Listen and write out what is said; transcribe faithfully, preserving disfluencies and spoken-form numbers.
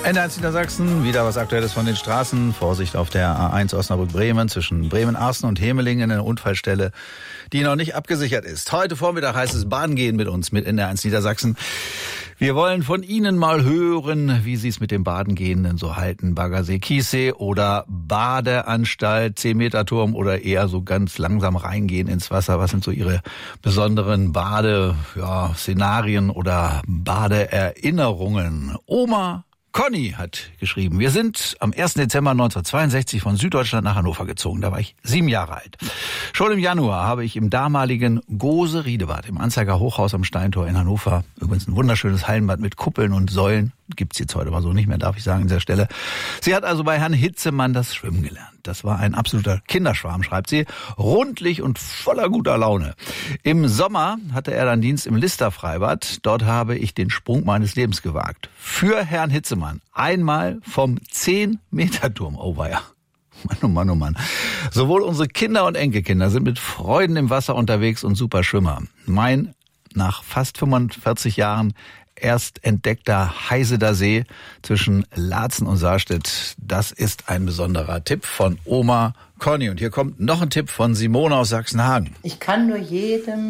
Ende eins Niedersachsen, wieder was Aktuelles von den Straßen. Vorsicht auf der A eins Osnabrück-Bremen zwischen Bremen-Arsen und Hemelingen, eine Unfallstelle, die noch nicht abgesichert ist. Heute Vormittag heißt es Baden gehen mit uns, mit Ende eins Niedersachsen. Wir wollen von Ihnen mal hören, wie Sie es mit dem Badengehenden so halten. Baggersee, Kiessee oder Badeanstalt, zehn Meter Turm oder eher so ganz langsam reingehen ins Wasser. Was sind so Ihre besonderen Bade-Szenarien ja, oder Badeerinnerungen? Oma Conny hat geschrieben, wir sind am ersten Dezember neunzehnhundertzweiundsechzig von Süddeutschland nach Hannover gezogen. Da war ich sieben Jahre alt. Schon im Januar habe ich im damaligen Gose-Riedebad im Anzeiger Hochhaus am Steintor in Hannover, übrigens ein wunderschönes Hallenbad mit Kuppeln und Säulen, gibt's jetzt heute aber so nicht mehr, darf ich sagen, an dieser Stelle. Sie hat also bei Herrn Hitzemann das Schwimmen gelernt. Das war ein absoluter Kinderschwarm, schreibt sie, rundlich und voller guter Laune. Im Sommer hatte er dann Dienst im Lister Freibad. Dort habe ich den Sprung meines Lebens gewagt. Für Herrn Hitzemann. Einmal vom zehn Meter Turm. Oh weia. Mann, oh Mann, oh Mann. Sowohl unsere Kinder und Enkelkinder sind mit Freuden im Wasser unterwegs und super Schwimmer. Mein nach fast fünfundvierzig Jahren erst entdeckter Heiseder See zwischen Laatzen und Saarstedt. Das ist ein besonderer Tipp von Oma Conny. Und hier kommt noch ein Tipp von Simone aus Sachsenhagen. Ich kann nur jedem